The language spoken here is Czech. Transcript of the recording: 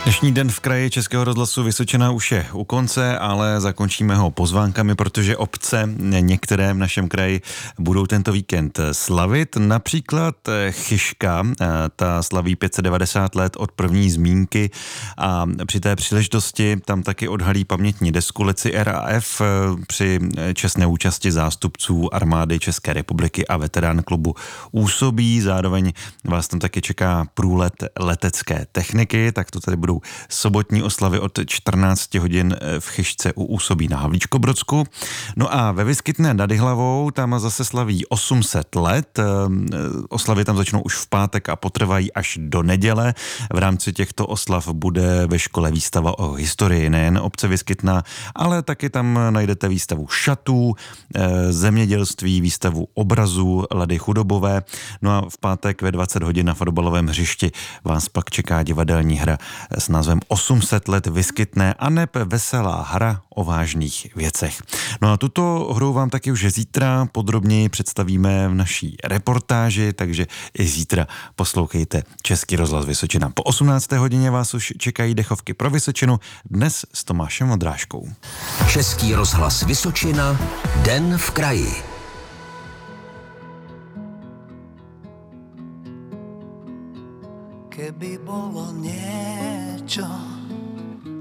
Dnešní den v kraji Českého rozhlasu Vysočina už je u konce, ale zakončíme ho pozvánkami, protože obce některé v našem kraji budou tento víkend slavit. Například Chyška, ta slaví 590 let od první zmínky a při té příležitosti tam taky odhalí pamětní desku Letci RAF při čestné účasti zástupců armády České republiky a veterán klubu Úsobí. Zároveň vás tam taky čeká průlet letecké techniky, tak to tady budou sobotní oslavy od 14 hodin v Chyšce u Úsobí na Havlíčkobrodsku. No a ve Vyskytné nad Jihlavou tam zase slaví 800 let. Oslavy tam začnou už v pátek a potrvají až do neděle. V rámci těchto oslav bude ve škole výstava o historii nejen obce Vyskytná, ale taky tam najdete výstavu šatů, zemědělství, výstavu obrazů Lady Chudobové. No a v pátek ve 20 hodin na fotbalovém hřišti vás pak čeká divadelní hra s názvem 800 let Vyskytné aneb veselá hra o vážných věcech. No a tuto hru vám taky už zítra podrobněji představíme v naší reportáži, takže i zítra poslouchejte Český rozhlas Vysočina. Po 18. hodině vás už čekají dechovky pro Vysočinu, dnes s Tomášem Vondráškou. Český rozhlas Vysočina, den v kraji. Keby bolo niečo,